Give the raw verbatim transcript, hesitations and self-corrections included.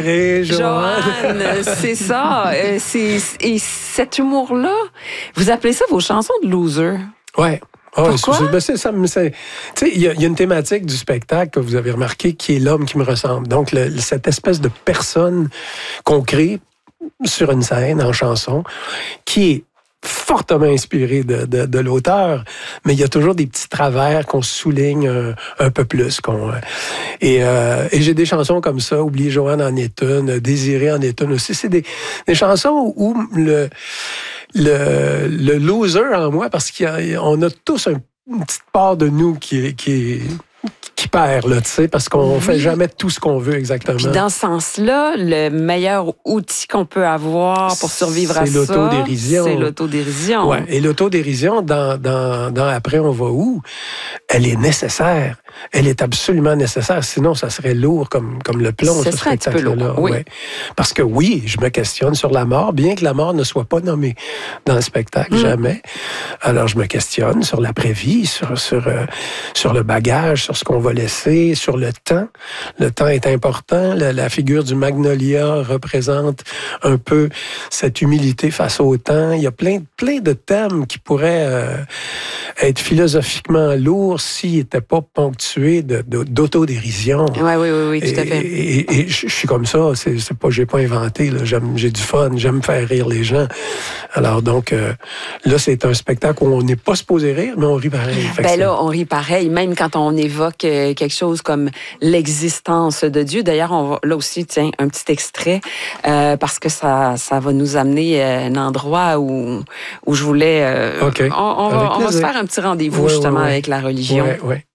préférée, Joanne. Joanne, c'est ça. Euh, c'est, et cet humour-là, vous appelez ça vos chansons de loser. Ouais. Oh, Pourquoi? C'est, c'est, ça, c'est, tu sais, il y, y a une thématique du spectacle que vous avez remarqué qui est l'homme qui me ressemble. Donc, le, cette espèce de personne qu'on crée sur une scène, en chanson, qui est fortement inspiré de, de, de l'auteur, mais il y a toujours des petits travers qu'on souligne un, un peu plus. Qu'on, et, euh, et j'ai des chansons comme ça, Oublier Joanne en est une, Désiré en est une aussi. C'est des, des chansons où le, le, le loser en moi, parce qu'on a, a tous un, une petite part de nous qui est... Qui est qui perd, là, tu sais, parce qu'on oui. fait jamais tout ce qu'on veut exactement. Puis dans ce sens-là, le meilleur outil qu'on peut avoir pour survivre c'est à ça, l'autodérision. c'est l'autodérision. Ouais. Et l'autodérision, dans, dans, dans Après, on va où? Elle est nécessaire. Elle est absolument nécessaire. Sinon, ça serait lourd comme, comme le plomb, ce, ce serait un petit peu lourd, oui. Ouais. Parce que oui, je me questionne sur la mort, bien que la mort ne soit pas nommée dans le spectacle, mmh. jamais. Alors, je me questionne sur l'après-vie, sur, sur, euh, sur le bagage, sur ce qu'on va laisser, sur le temps. Le temps est important. La, la figure du Magnolia représente un peu cette humilité face au temps. Il y a plein, plein de thèmes qui pourraient euh, être philosophiquement lourds s'ils n'étaient pas ponctués de, de, d'autodérision. Oui, oui, oui, oui, tout à fait. Et, et, et je suis comme ça. C'est, c'est pas, j'ai pas inventé. Là. J'aime, j'ai du fun. J'aime faire rire les gens. Alors donc, euh, là, c'est un spectacle où on n'est pas supposé rire, mais on rit pareil. Fait ben là, on rit pareil, même quand on évoque quelque chose comme l'existence de Dieu. D'ailleurs, on va, là aussi, tiens, un petit extrait, euh, parce que ça, ça va nous amener à un endroit où, où je voulais... Euh, okay. on, on, va, on va se faire un petit rendez-vous, ouais, justement, ouais, ouais. avec la religion. Ouais, ouais.